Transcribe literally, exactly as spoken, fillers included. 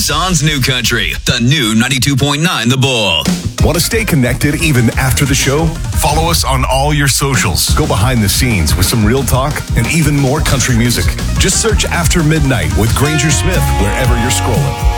Tucson's New Country, the new ninety-two point nine The Bull. Want to stay connected even after the show? Follow us on all your socials. Go behind the scenes with some real talk and even more country music. Just search After Midnight with Granger Smith wherever you're scrolling.